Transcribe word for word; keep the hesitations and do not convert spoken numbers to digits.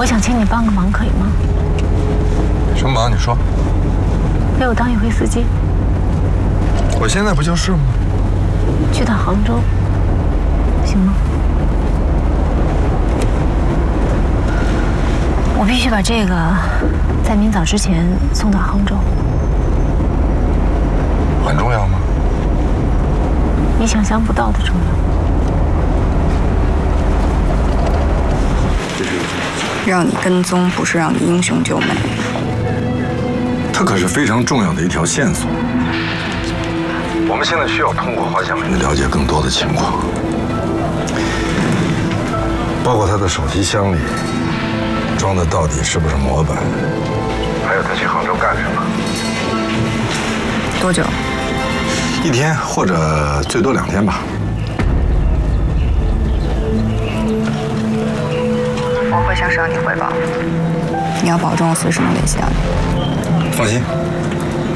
我想请你帮个忙，可以吗？ 什么忙？你说。 陪我当一回司机。 我现在不就是吗？ 去趟杭州，行吗？我必须把这个在明早之前送到杭州。 很重要吗？ 你想象不到的重要。 让你跟踪，不是让你英雄救美。 它可是非常重要的一条线索。我们现在需要通过华夏明了解更多的情况，包括他的手提箱里装的到底是不是模本，还有他去杭州干什么。 多久？ 一天或者最多两天吧。 我会向上级汇报，你要保证我随时能联系到你。 放心。